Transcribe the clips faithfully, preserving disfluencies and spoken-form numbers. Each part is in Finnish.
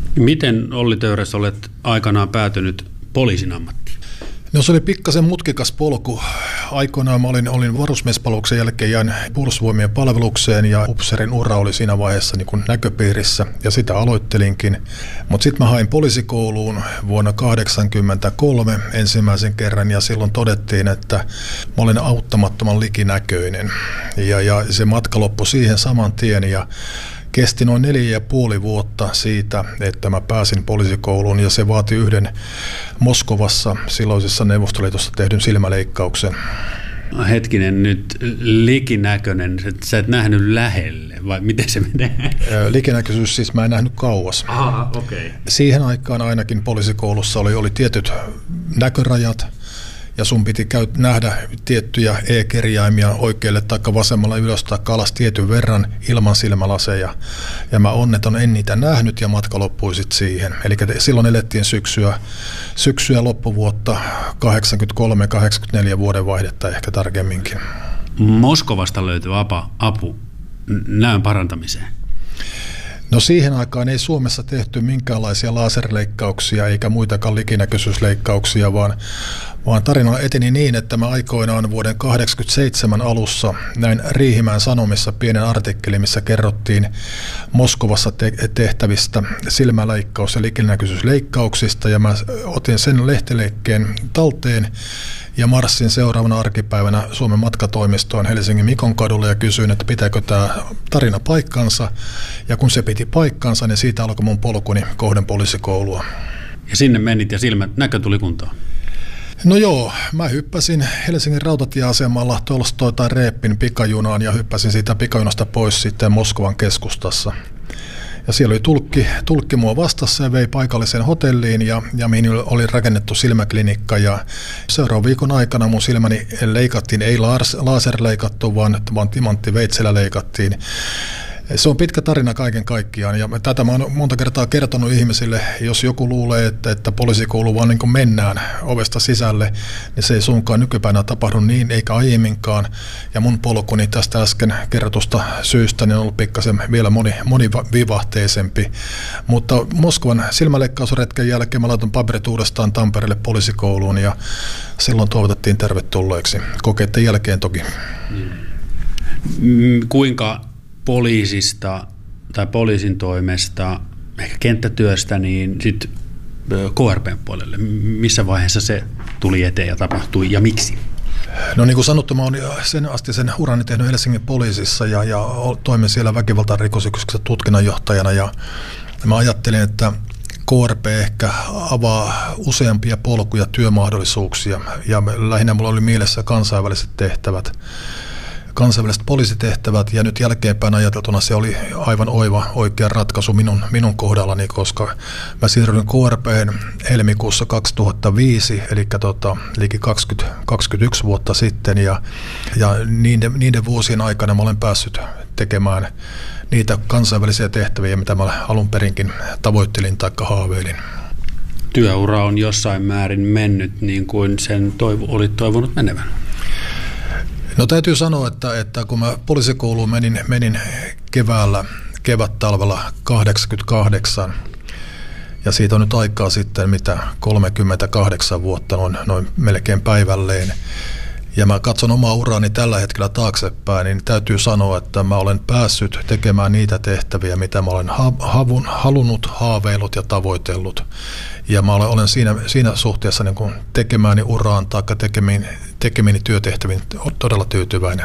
Miten, Olli Töyräs, olet aikanaan päätynyt poliisin ammattiin? No se oli pikkasen mutkikas polku. Aikoinaan mä olin, olin varusmiespalveluksen jälkeen jäin puolustusvoimien palvelukseen ja upseerin ura oli siinä vaiheessa niin kuin näköpiirissä ja sitä aloittelinkin. Mutta sitten mä hain poliisikouluun vuonna tuhatyhdeksänsataakahdeksankymmentäkolme ensimmäisen kerran ja silloin todettiin, että mä olen auttamattoman likinäköinen. Ja, ja se matka loppui siihen saman tien ja kesti noin neljä ja puoli vuotta siitä, että mä pääsin poliisikouluun ja se vaati yhden Moskovassa silloisessa Neuvostoliitossa tehdyn silmäleikkauksen. Hetkinen, nyt likinäköinen, sä et nähnyt lähelle vai miten se menee? Likinäköisyys siis mä en nähnyt kauas. Aha, okei. Okay. Siihen aikaan ainakin poliisikoulussa oli, oli tietyt näkörajat. Ja sun piti käy, nähdä tiettyjä E-kirjaimia oikealle tai vasemmalla ylös tai alas tietyn verran ilman silmälaseja. Ja mä onneton en niitä nähnyt ja matka loppui sitten siihen. Eli silloin elettiin syksyä, syksyä loppuvuotta kahdeksankymmentäkolme kahdeksankymmentäneljä vuodenvaihdetta ehkä tarkemminkin. Moskovasta löytyi apa, apu näön parantamiseen. No siihen aikaan ei Suomessa tehty minkäänlaisia laserleikkauksia eikä muitakaan likinäköisyysleikkauksia, vaan, vaan tarina eteni niin, että mä aikoinaan vuoden tuhatyhdeksänsataakahdeksankymmentäseitsemän alussa näin Riihimäen Sanomissa pienen artikkelin, missä kerrottiin Moskovassa te- tehtävistä silmäleikkaus- ja likinäköisyysleikkauksista ja mä otin sen lehtileikkeen talteen ja marssin seuraavana arkipäivänä Suomen matkatoimistoon Helsingin Mikonkadulle ja kysyin, että pitääkö tämä tarina paikkansa. Ja kun se piti paikkansa, niin siitä alkoi mun polkuni kohden poliisikoulua. Ja sinne menit ja silmät, näkö tuli kuntoon? No joo, mä hyppäsin Helsingin rautatieasemalla Tolstoi tai Reepin pikajunaan ja hyppäsin siitä pikajunasta pois sitten Moskovan keskustassa. Ja siellä oli tulkki, tulkki mua vastassa ja vei paikalliseen hotelliin, ja, ja mihin oli rakennettu silmäklinikka. Ja seuraavan viikon aikana mun silmäni leikattiin, ei laserleikattu, vaan, vaan timanttiveitsellä leikattiin. Se on pitkä tarina kaiken kaikkiaan, ja tätä mä oon monta kertaa kertonut ihmisille, jos joku luulee, että, että poliisikoulu vaan niin kuin mennään ovesta sisälle, niin se ei suinkaan nykypäivänä tapahdu niin, eikä aiemminkaan. Ja mun polkuni tästä äsken kerrotusta syystä niin on ollut pikkasen vielä moni, monivivahteisempi. Mutta Moskovan silmäleikkausretken jälkeen mä laitan paperit uudestaan Tampereelle poliisikouluun, ja silloin toivotettiin tervetulleeksi. Kokeiden jälkeen toki. Mm, kuinka poliisista tai poliisin toimesta, ehkä kenttätyöstä, niin sitten K R P:n puolelle. Missä vaiheessa se tuli eteen ja tapahtui ja miksi? No niin kuin sanottu, mä oon sen asti sen urani tehnyt Helsingin poliisissa ja, ja toimin siellä väkivaltaan rikosyksikössä tutkinnanjohtajana ja mä ajattelin, että K R P ehkä avaa useampia polkuja työmahdollisuuksia ja lähinnä mulla oli mielessä kansainväliset tehtävät. kansainväliset poliisitehtävät ja nyt jälkeenpäin ajateltuna se oli aivan oiva oikea ratkaisu minun, minun kohdallani, koska mä siirryin K R P:hen helmikuussa kaksituhattaviisi, eli tota, liki kaksikymmentä, kaksikymmentäyksi vuotta sitten ja, ja niiden, niiden vuosien aikana mä olen päässyt tekemään niitä kansainvälisiä tehtäviä, mitä mä alun perinkin tavoittelin tai haaveilin. Työura on jossain määrin mennyt niin kuin sen toivo, olit toivonut menevän. No täytyy sanoa, että, että kun mä poliisikouluun menin, menin keväällä, kevät-talvella kahdeksankymmentäkahdeksan, ja siitä on nyt aikaa sitten mitä kolmekymmentäkahdeksan vuotta, noin, noin melkein päivälleen, ja mä katson omaa uraani tällä hetkellä taaksepäin, niin täytyy sanoa, että mä olen päässyt tekemään niitä tehtäviä, mitä mä olen havun, halunnut, haaveillut ja tavoitellut. Ja mä olen siinä, siinä suhteessa niin kuin tekemääni uraan tai tekemiini, tekemiini työtehtäviin todella tyytyväinen.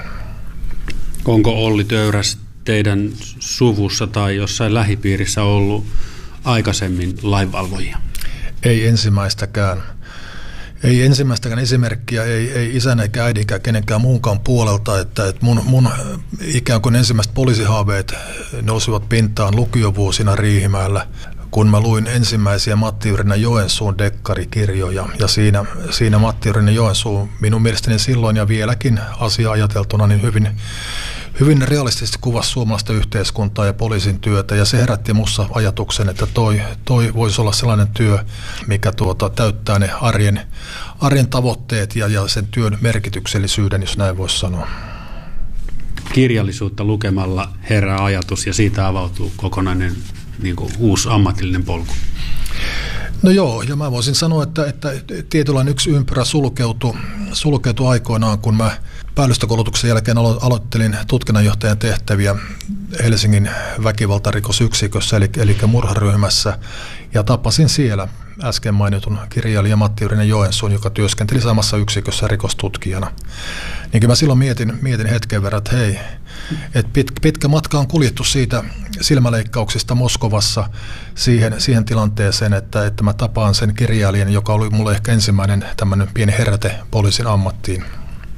Onko Olli Töyräs teidän suvussa tai jossain lähipiirissä ollut aikaisemmin lainvalvojia? Ei ensimmäistäkään. Ei ensimmäistäkään esimerkkiä, ei, ei isän eikä äidinkään kenenkään muunkaan puolelta, että, että mun, mun ikään kuin ensimmäiset poliisihaaveet nousivat pintaan lukiovuosina Riihimäellä, kun mä luin ensimmäisiä Matti Yrjänä Joensuun dekkarikirjoja, ja siinä, siinä Matti Yrjänä Joensuu minun mielestäni silloin ja vieläkin asia ajateltuna niin hyvin, hyvin realistisesti kuvasi suomalaista yhteiskuntaa ja poliisin työtä, ja se herätti mussa ajatuksen, että toi, toi voisi olla sellainen työ, mikä tuota, täyttää ne arjen, arjen tavoitteet ja, ja sen työn merkityksellisyyden, jos näin voisi sanoa. Kirjallisuutta lukemalla herää ajatus ja siitä avautuu kokonainen niin kuin uusi ammatillinen polku? No joo, ja mä voisin sanoa, että, että tietynlainen yksi ympyrä sulkeutui, sulkeutui aikoinaan, kun mä päällystökoulutuksen jälkeen alo- aloittelin tutkinnanjohtajan tehtäviä Helsingin väkivaltarikosyksikössä, eli, eli murharyhmässä, ja tapasin siellä äsken mainitun kirjailija Matti Yrinen Joensuun, joka työskenteli samassa yksikössä rikostutkijana. Niin mä silloin mietin, mietin hetken verran, että hei, että pit, pitkä matka on kuljettu siitä silmäleikkauksista Moskovassa siihen, siihen tilanteeseen, että, että mä tapaan sen kirjailijan, joka oli mulle ehkä ensimmäinen tämmöinen pieni heräte poliisin ammattiin.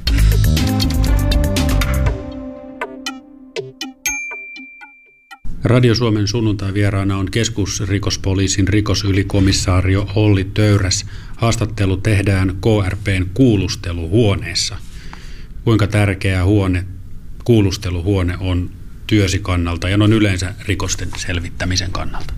Radio Suomen sunnuntai vieraana on keskusrikospoliisin rikosylikomissario Olli Töyräs. Haastattelu tehdään K R P:n kuulusteluhuoneessa. Kuinka tärkeä huone, kuulusteluhuone on työsi kannalta ja noin yleensä rikosten selvittämisen kannalta?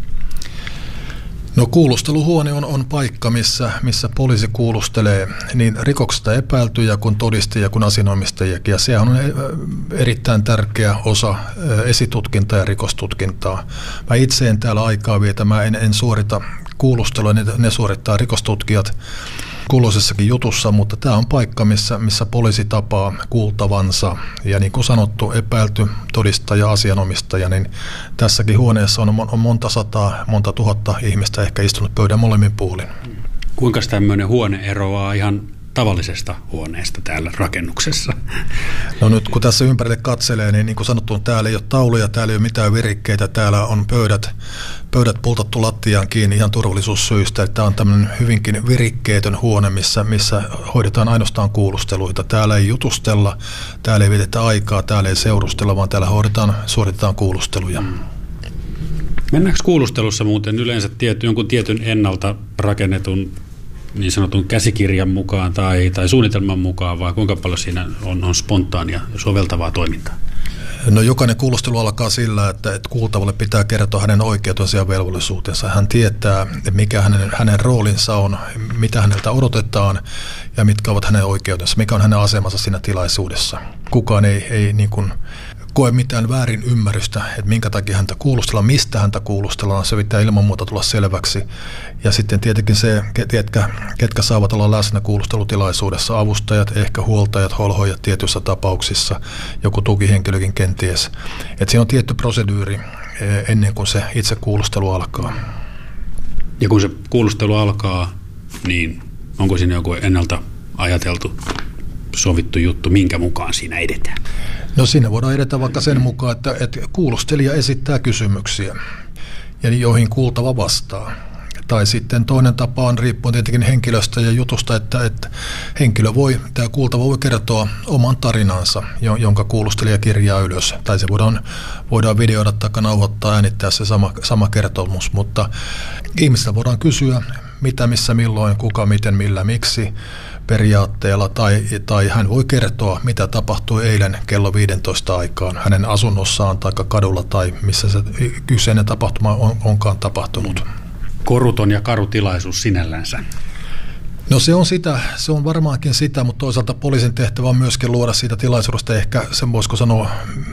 No kuulusteluhuone on, on paikka, missä, missä poliisi kuulustelee niin rikoksesta epäiltyjä kuin todistajia kuin asianomistajiakin. Ja se on erittäin tärkeä osa esitutkintaa ja rikostutkintaa. Mä itse en täällä aikaa vietä, mä en, en suorita kuulustelua, ne, ne suorittaa rikostutkijat kuuluisessakin jutussa, mutta tämä on paikka, missä, missä poliisi tapaa kuultavansa. Ja niin kuin sanottu, epäilty, todistaja, asianomistaja, niin tässäkin huoneessa on, on monta sataa, monta tuhatta ihmistä ehkä istunut pöydän molemmin puolin. Kuinka tämmöinen huone eroaa ihan tavallisesta huoneesta täällä rakennuksessa? No nyt kun tässä ympärille katselee, niin niin kuin sanottu, täällä ei ole tauluja, täällä ei ole mitään virikkeitä, täällä on pöydät, pöydät pultattu lattiaan kiinni ihan turvallisuussyistä. Tämä on tämmöinen hyvinkin virikkeetön huone, missä, missä hoidetaan ainoastaan kuulusteluita. Täällä ei jutustella, täällä ei vietetä aikaa, täällä ei seurustella, vaan täällä hoidetaan, suoritetaan kuulusteluja. Mm. Mennäänkö kuulustelussa muuten yleensä tiety, jonkun tietyn ennalta rakennetun niin sanotun käsikirjan mukaan tai, tai suunnitelman mukaan, vai kuinka paljon siinä on, on spontaania ja soveltavaa toimintaa? No jokainen kuulustelu alkaa sillä, että, että kuultavalle pitää kertoa hänen oikeutensa ja velvollisuutensa. Hän tietää, mikä hänen, hänen roolinsa on, mitä häneltä odotetaan ja mitkä ovat hänen oikeutensa, mikä on hänen asemansa siinä tilaisuudessa. Kukaan ei, ei niin kuin koe mitään väärin ymmärrystä, että minkä takia häntä kuulustellaan, mistä häntä kuulustellaan, se pitää ilman muuta tulla selväksi. Ja sitten tietenkin se, ketkä, ketkä saavat olla läsnä kuulustelutilaisuudessa, avustajat, ehkä huoltajat, holhoijat tietyissä tapauksissa, joku tukihenkilökin kenties. Että siinä on tietty proseduuri ennen kuin se itse kuulustelu alkaa. Ja kun se kuulustelu alkaa, niin onko siinä joku ennalta ajateltu, sovittu juttu, minkä mukaan siinä edetään? No siinä voidaan edetä vaikka sen mukaan, että, että kuulustelija esittää kysymyksiä, ja joihin kuultava vastaa. Tai sitten toinen tapa on riippuen tietenkin henkilöstä ja jutusta, että, että henkilö voi, tämä kuultava voi kertoa oman tarinansa, jonka kuulustelija kirjaa ylös. Tai se voidaan, voidaan videoida tai nauhoittaa, äänittää se sama, sama kertomus, mutta ihmisiltä voidaan kysyä, mitä, missä, milloin, kuka, miten, millä, miksi periaatteella, tai, tai hän voi kertoa, mitä tapahtui eilen kello viisitoista aikaan hänen asunnossaan tai kadulla tai missä se kyseinen tapahtuma on, onkaan tapahtunut. Koruton ja karu tilaisuus sinällänsä. No se on sitä, se on varmaankin sitä, mutta toisaalta poliisin tehtävä on myöskin luoda siitä tilaisuudesta ehkä, sen voisiko sanoa,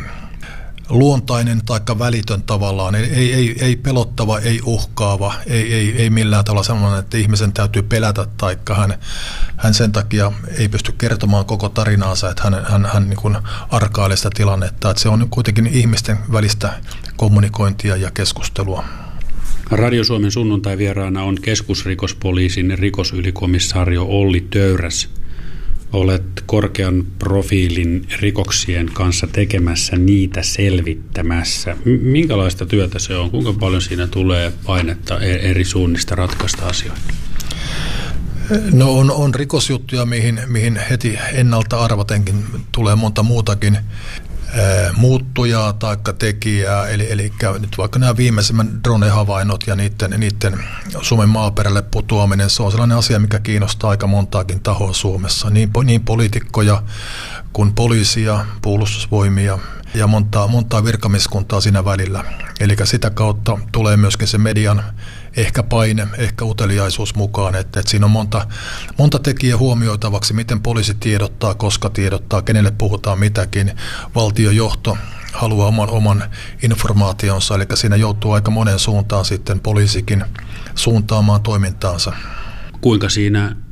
luontainen tai välitön tavallaan, ei, ei, ei pelottava, ei uhkaava, ei, ei, ei millään tavalla sellainen, että ihmisen täytyy pelätä tai hän, hän sen takia ei pysty kertomaan koko tarinaansa, että hän, hän, hän niin kuin arkailee sitä tilannetta, että se on kuitenkin ihmisten välistä kommunikointia ja keskustelua. Radio Suomen sunnuntai vieraana on keskusrikospoliisin rikosylikomissario Olli Töyräs. Olet korkean profiilin rikoksien kanssa tekemässä, niitä selvittämässä. Minkälaista työtä se on? Kuinka paljon siinä tulee painetta eri suunnista ratkaista asioita? No on, on rikosjuttuja, mihin, mihin heti ennalta arvatenkin tulee monta muutakin muuttujaa tai tekijää, eli, eli nyt vaikka nämä viimeisimmät drone-havainnot ja niiden, niiden Suomen maaperälle putoaminen, se on sellainen asia, mikä kiinnostaa aika montaakin tahoa Suomessa, niin, niin poliitikkoja kuin poliisia, puolustusvoimia ja montaa, montaa virkamieskuntaa siinä välillä. Eli sitä kautta tulee myöskin se median ehkä paine, ehkä uteliaisuus mukaan, että, että siinä on monta, monta tekijää huomioitavaksi, miten poliisi tiedottaa, koska tiedottaa, kenelle puhutaan mitäkin, valtiojohto haluaa oman, oman informaationsa, eli siinä joutuu aika monen suuntaan sitten poliisikin suuntaamaan toimintaansa. Kuinka siinä